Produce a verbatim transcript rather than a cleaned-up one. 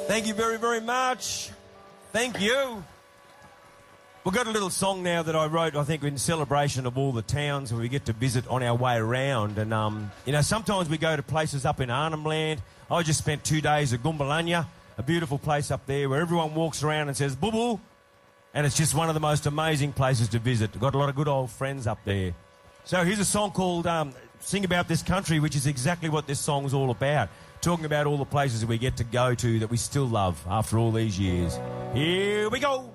Thank you very, very much. Thank you. We've got a little song now that I wrote, I think, in celebration of all the towns where we get to visit on our way around. And, um, you know, sometimes we go to places up in Arnhem Land. I just spent two days at Goombulanya, a beautiful place up there where everyone walks around and says, boo-boo. And it's just one of the most amazing places to visit. Got a lot of good old friends up there. So here's a song called um, Sing About This Country, which is exactly what this song's all about. Talking about all the places that we get to go to that we still love after all these years. Here we go.